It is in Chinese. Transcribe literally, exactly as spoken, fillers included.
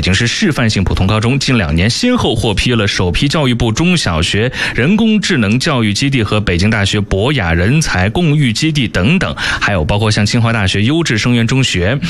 京市示范性普通高中近两年先后获批了首批教育部中小学人工智能教育基地和北京大学博雅人才共育基地等等，还有包括像清华大学优质生源中学。